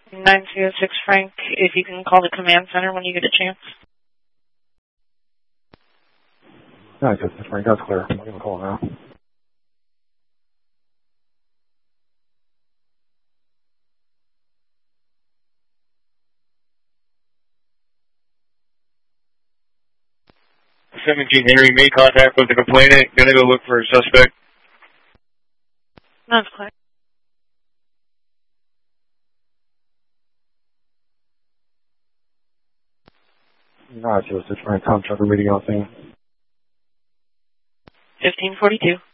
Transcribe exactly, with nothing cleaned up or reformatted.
nine zero six Frank, if you can call the command center when you get a chance. nine zero six Frank, that's clear. I'm going to call now. seventeen Henry, made contact with the complainant. Gonna go look for a suspect. That's clear. nine zero six Frank, time checker meeting on scene. fifteen forty-two.